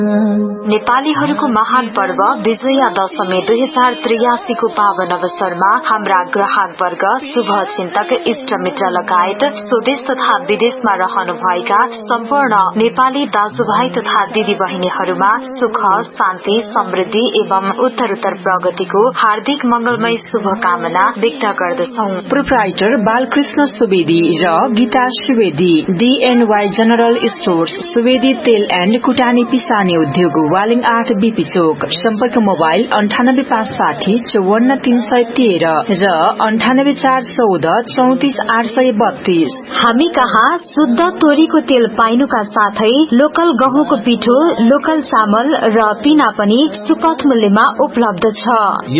नेपालीहरूको महान पर्व विजया दशमी 2083 को पावन अवसरमा हाम्रा ग्राहक वर्ग, शुभ चिन्तक, इष्ट मित्र लगायत स्वदेश तथा विदेशमा रहनुभएका सम्पूर्ण नेपाली दाजुभाइ तथा दिदी बहिनीहरूमा सुख, शान्ति, समृद्धि एवं उत्तरोत्तर प्रगतिको हार्दिक मंगलमय शुभकामना व्यक्त गर्दछौ। प्रोप्राइटर बालकृष्ण सुवेदी र Gita Subedi, DNY general stores, Subedi तेल एन्ड कुटानी पिसानी उद्योग, वालिङ 8 BP चोक। सम्पर्क मोबाइल 98560 54313 र 98414 34832। हामी कहाँ शुद्ध तोरीको तेल पाइनुका साथै लोकल गहुँको पिठो, लोकल चामल र पिना पनि सुपथ मूल्यमा उपलब्ध छ।